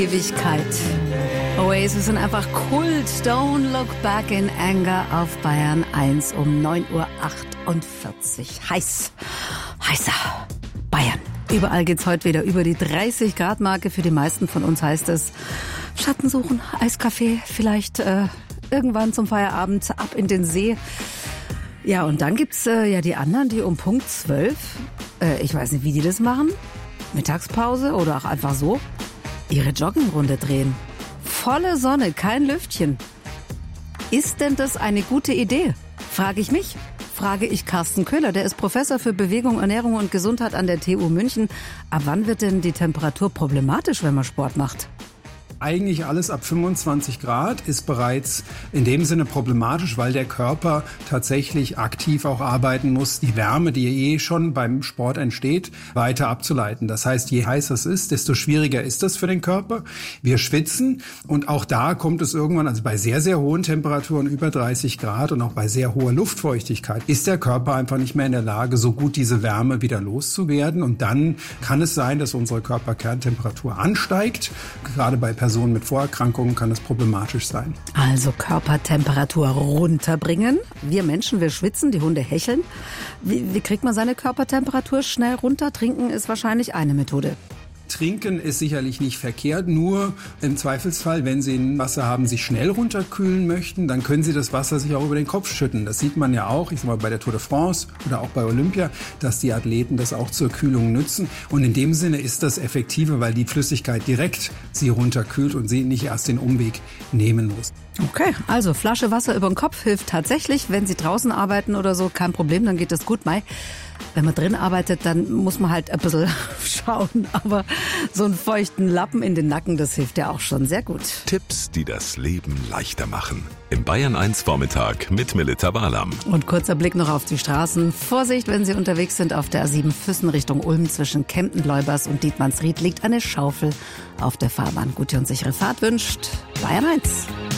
Ewigkeit. Oasis sind einfach Kult. Don't look back in anger auf Bayern 1 um 9.48 Uhr. Heißer Bayern. Überall geht's heute wieder über die 30-Grad-Marke. Für die meisten von uns heißt es Schatten suchen, Eiskaffee, vielleicht irgendwann zum Feierabend ab in den See. Ja, und dann gibt's ja die anderen, die um Punkt 12, ich weiß nicht, wie die das machen, Mittagspause oder auch einfach so, ihre Joggingrunde drehen. Volle Sonne, kein Lüftchen. Ist denn das eine gute Idee? Frage ich mich. Frage ich Carsten Köhler, der ist Professor für Bewegung, Ernährung und Gesundheit an der TU München. Ab wann wird denn die Temperatur problematisch, wenn man Sport macht? Eigentlich alles ab 25 Grad ist bereits in dem Sinne problematisch, weil der Körper tatsächlich aktiv auch arbeiten muss, die Wärme, die schon beim Sport entsteht, weiter abzuleiten. Das heißt, je heißer es ist, desto schwieriger ist das für den Körper. Wir schwitzen und auch da kommt es irgendwann, also bei sehr, sehr hohen Temperaturen, über 30 Grad und auch bei sehr hoher Luftfeuchtigkeit, ist der Körper einfach nicht mehr in der Lage, so gut diese Wärme wieder loszuwerden. Und dann kann es sein, dass unsere Körperkerntemperatur ansteigt, gerade bei Personen mit Vorerkrankungen kann das problematisch sein. Also Körpertemperatur runterbringen. Wir Menschen, wir schwitzen, die Hunde hecheln. Wie kriegt man seine Körpertemperatur schnell runter? Trinken ist wahrscheinlich eine Methode. Trinken ist sicherlich nicht verkehrt, nur im Zweifelsfall, wenn Sie ein Wasser haben, sich schnell runterkühlen möchten, dann können Sie das Wasser sich auch über den Kopf schütten. Das sieht man ja auch, ich sag mal, bei der Tour de France oder auch bei Olympia, dass die Athleten das auch zur Kühlung nutzen. Und in dem Sinne ist das effektiver, weil die Flüssigkeit direkt Sie runterkühlt und Sie nicht erst den Umweg nehmen muss. Okay, also Flasche Wasser über den Kopf hilft tatsächlich. Wenn Sie draußen arbeiten oder so, kein Problem, dann geht das gut. Wenn man drin arbeitet, dann muss man halt ein bisschen schauen. Aber so einen feuchten Lappen in den Nacken, das hilft ja auch schon sehr gut. Tipps, die das Leben leichter machen. Im Bayern 1 Vormittag mit Melita Barlam. Und kurzer Blick noch auf die Straßen. Vorsicht, wenn Sie unterwegs sind auf der A7 Füssen Richtung Ulm zwischen Kempten-Leubers und Dietmannsried liegt eine Schaufel auf der Fahrbahn. Gute und sichere Fahrt wünscht Bayern 1.